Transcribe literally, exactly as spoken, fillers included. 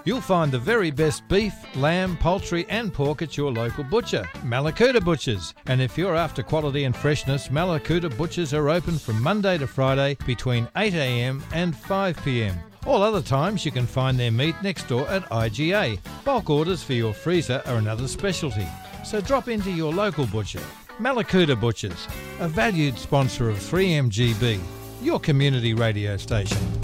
You'll find the very best beef, lamb, poultry and pork at your local butcher, Mallacoota Butchers. And if you're after quality and freshness, Mallacoota Butchers are open from Monday to Friday between eight a m and five p m. All other times you can find their meat next door at I G A. Bulk orders for your freezer are another specialty. So drop into your local butcher. Mallacoota Butchers, a valued sponsor of three M G B, your community radio station.